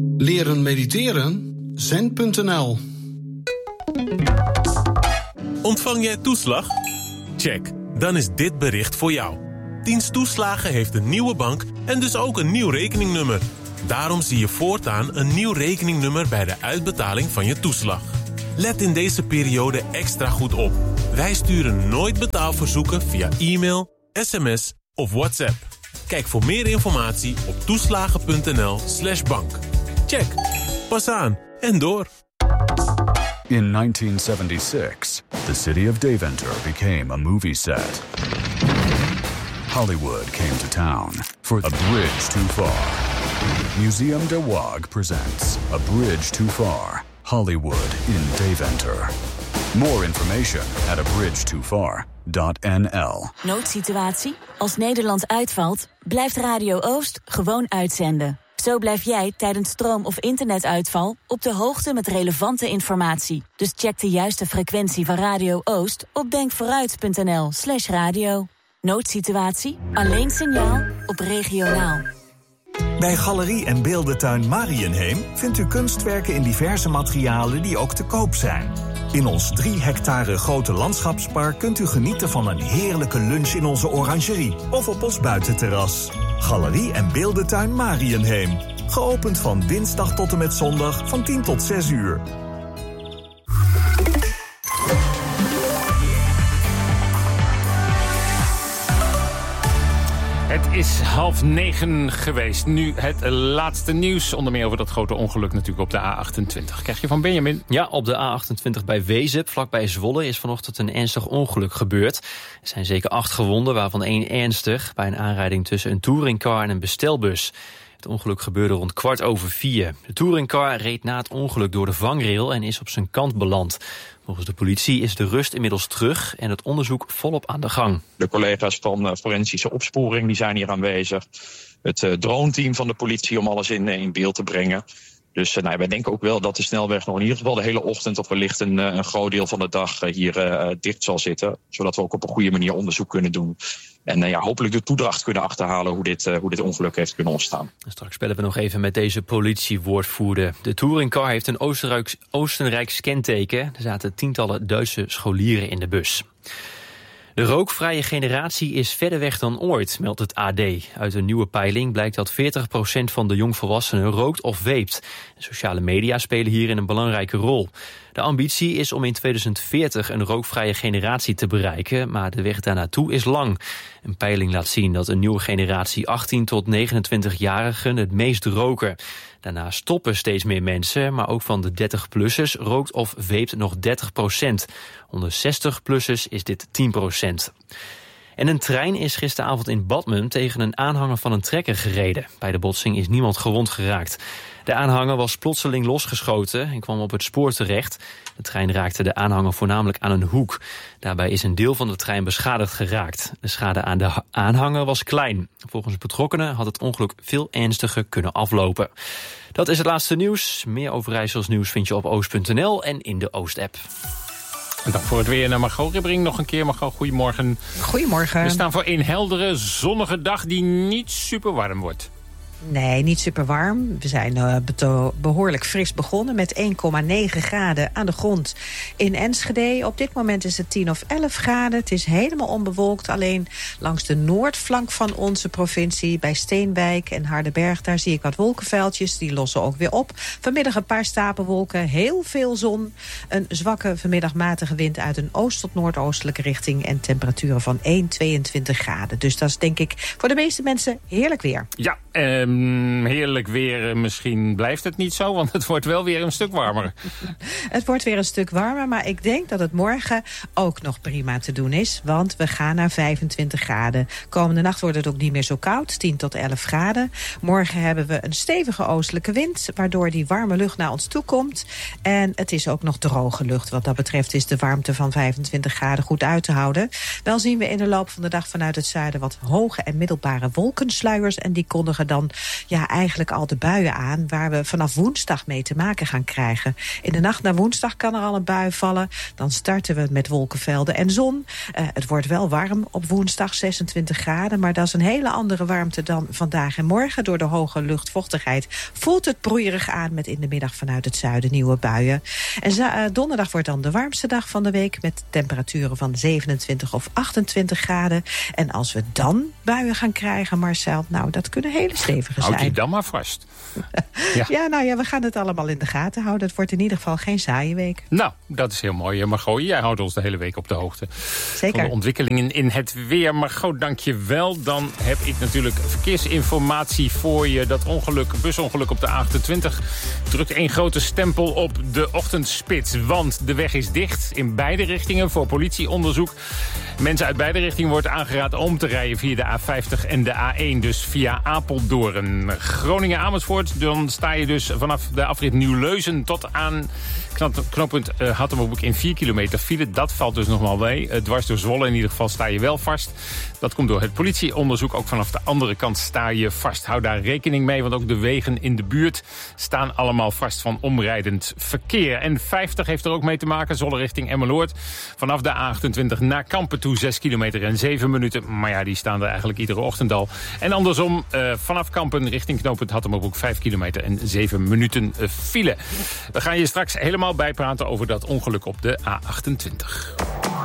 Leren mediteren? Zen.nl. Ontvang jij toeslag? Check, dan is dit bericht voor jou. Dienst Toeslagen heeft een nieuwe bank en dus ook een nieuw rekeningnummer. Daarom zie je voortaan een nieuw rekeningnummer bij de uitbetaling van je toeslag. Let in deze periode extra goed op. Wij sturen nooit betaalverzoeken via e-mail, sms of WhatsApp. Kijk voor meer informatie op toeslagen.nl/bank. Check, pas aan en door. In 1976, the city of Deventer became a movie set. Hollywood came to town for A Bridge Too Far. Museum de Waag presents A Bridge Too Far, Hollywood in Deventer. More information at abridgetofar.nl. Noodsituatie? Als Nederland uitvalt, blijft Radio Oost gewoon uitzenden. Zo blijf jij tijdens stroom- of internetuitval op de hoogte met relevante informatie. Dus check de juiste frequentie van Radio Oost op denkvooruit.nl/radio. Noodsituatie? Alleen signaal op regionaal. Bij Galerie en Beeldentuin Mariënheem vindt u kunstwerken in diverse materialen die ook te koop zijn. In ons 3 hectare grote landschapspark kunt u genieten van een heerlijke lunch in onze orangerie of op ons buitenterras. Galerie en Beeldentuin Mariënheem. Geopend van dinsdag tot en met zondag van 10 tot 6 uur. Het is 8:30 geweest. Nu het laatste nieuws. Onder meer over dat grote ongeluk natuurlijk op de A28. Krijg je van Benjamin? Ja, op de A28 bij Wezep, vlakbij Zwolle, is vanochtend een ernstig ongeluk gebeurd. Er zijn zeker 8 gewonden, waarvan 1 ernstig, bij een aanrijding tussen een touringcar en een bestelbus. Het ongeluk gebeurde rond 4:15. De touringcar reed na het ongeluk door de vangrail en is op zijn kant beland. Volgens de politie is de rust inmiddels terug en het onderzoek volop aan de gang. De collega's van forensische opsporing die zijn hier aanwezig. Het drone-team van de politie om alles in beeld te brengen. Dus wij denken ook wel dat de snelweg nog in ieder geval de hele ochtend of wellicht een groot deel van de dag hier dicht zal zitten. Zodat we ook op een goede manier onderzoek kunnen doen. En hopelijk de toedracht kunnen achterhalen hoe dit ongeluk heeft kunnen ontstaan. Straks bellen we nog even met deze politiewoordvoerder. De touringcar heeft een Oostenrijks kenteken. Er zaten tientallen Duitse scholieren in de bus. De rookvrije generatie is verder weg dan ooit, meldt het AD. Uit een nieuwe peiling blijkt dat 40% van de jongvolwassenen rookt of veept. Sociale media spelen hierin een belangrijke rol. De ambitie is om in 2040 een rookvrije generatie te bereiken, maar de weg daarnaartoe is lang. Een peiling laat zien dat een nieuwe generatie 18 tot 29-jarigen het meest roken. Daarna stoppen steeds meer mensen, maar ook van de 30-plussers rookt of veept nog 30%. Onder 60-plussers is dit 10%. En een trein is gisteravond in Badmen tegen een aanhanger van een trekker gereden. Bij de botsing is niemand gewond geraakt. De aanhanger was plotseling losgeschoten en kwam op het spoor terecht. De trein raakte de aanhanger voornamelijk aan een hoek. Daarbij is een deel van de trein beschadigd geraakt. De schade aan de aanhanger was klein. Volgens betrokkenen had het ongeluk veel ernstiger kunnen aflopen. Dat is het laatste nieuws. Meer Overijssels nieuws vind je op oost.nl en in de Oost-app. En dan voor het weer naar Margot Ribbering nog een keer. Margot, goedemorgen. Goedemorgen. We staan voor een heldere, zonnige dag die niet super warm wordt. Nee, niet super warm. We zijn behoorlijk fris begonnen met 1,9 graden aan de grond in Enschede. Op dit moment is het 10 of 11 graden. Het is helemaal onbewolkt. Alleen langs de noordflank van onze provincie, bij Steenwijk en Hardenberg, daar zie ik wat wolkenveldjes. Die lossen ook weer op. Vanmiddag een paar stapelwolken, heel veel zon. Een zwakke vanmiddag matige wind uit een oost- tot noordoostelijke richting en temperaturen van 1,22 graden. Dus dat is denk ik voor de meeste mensen heerlijk weer. Ja, heerlijk weer. Misschien blijft het niet zo, want het wordt wel weer een stuk warmer. Het wordt weer een stuk warmer, maar ik denk dat het morgen ook nog prima te doen is. Want we gaan naar 25 graden. Komende nacht wordt het ook niet meer zo koud, 10 tot 11 graden. Morgen hebben we een stevige oostelijke wind, waardoor die warme lucht naar ons toe komt. En het is ook nog droge lucht. Wat dat betreft is de warmte van 25 graden goed uit te houden. Wel zien we in de loop van de dag vanuit het zuiden wat hoge en middelbare wolkensluiers. En die kondigen dan eigenlijk al de buien aan waar we vanaf woensdag mee te maken gaan krijgen. In de nacht naar woensdag kan er al een bui vallen. Dan starten we met wolkenvelden en zon. Het wordt wel warm op woensdag, 26 graden. Maar dat is een hele andere warmte dan vandaag en morgen. Door de hoge luchtvochtigheid voelt het broeierig aan met in de middag vanuit het zuiden nieuwe buien. En donderdag wordt dan de warmste dag van de week met temperaturen van 27 of 28 graden. En als we dan buien gaan krijgen, Marcel, nou, dat kunnen hele stevige zijn. Houd je dan maar vast. Ja, we gaan het allemaal in de gaten houden. Het wordt in ieder geval geen saaie week. Nou, dat is heel mooi. Margot, jij houdt ons de hele week op de hoogte. Zeker. Van de ontwikkelingen in het weer. Margot, dank je wel. Dan heb ik natuurlijk verkeersinformatie voor je. Dat busongeluk op de A28 drukt één grote stempel op de ochtendspits. Want de weg is dicht in beide richtingen voor politieonderzoek. Mensen uit beide richtingen wordt aangeraden om te rijden via de A50 en de A1. Dus via Apeldoorn. Groningen-Amersfoort, dan sta je dus vanaf de afrit Nieuw-Leuzen tot aan knooppunt Hattemerbroek in 4 kilometer file. Dat valt dus nog wel mee. Dwars door Zwolle in ieder geval sta je wel vast. Dat komt door het politieonderzoek. Ook vanaf de andere kant sta je vast. Hou daar rekening mee, want ook de wegen in de buurt staan allemaal vast van omrijdend verkeer. En 50 heeft er ook mee te maken, Zwolle richting Emmeloord. Vanaf de A28 naar Kampen toe 6 kilometer en 7 minuten. Maar ja, die staan er eigenlijk iedere ochtend al. En andersom, vanaf Kampen richting knooppunt Hattemerbroek 5 kilometer en 7 minuten file. We gaan je straks helemaal bijpraten over dat ongeluk op de A28.